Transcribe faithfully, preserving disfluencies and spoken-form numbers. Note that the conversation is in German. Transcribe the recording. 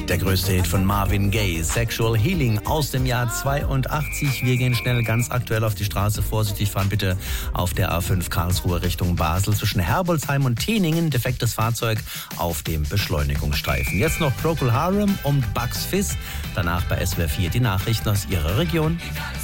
Der größte Hit von Marvin Gaye, Sexual Healing aus dem Jahr zweiundachtzig. Wir gehen schnell ganz aktuell auf die Straße. Vorsichtig fahren bitte auf der A fünf Karlsruhe Richtung Basel zwischen Herbolzheim und Teningen. Defektes Fahrzeug auf dem Beschleunigungsstreifen. Jetzt noch Procol Harum und Bucks Fizz. Danach bei S W R vier die Nachrichten aus Ihrer Region.